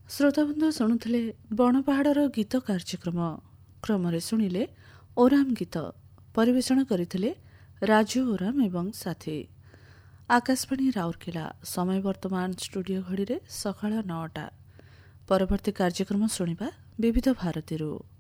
ଶ୍ରୋତାବନ୍ଧୁ ଶୁଣୁଥିଲେ ବଣପାହାଡ଼ର ଗୀତ କାର୍ଯ୍ୟକ୍ରମ। କ୍ରମରେ ଶୁଣିଲେ ଓରାମ ଗୀତ। ପରିବେଷଣ କରିଥିଲେ ରାଜୁ ଓରାମ ଏବଂ ସାଥୀ। ଆକାଶବାଣୀ ରାଉରକେଲା। ସମୟ ବର୍ତ୍ତମାନ ଷ୍ଟୁଡିଓ ଘଡ଼ିରେ ସକାଳ 9ଟା। ପରବର୍ତ୍ତୀ କାର୍ଯ୍ୟକ୍ରମ ଶୁଣିବା ବିବିଧ ଭାରତୀରୁ।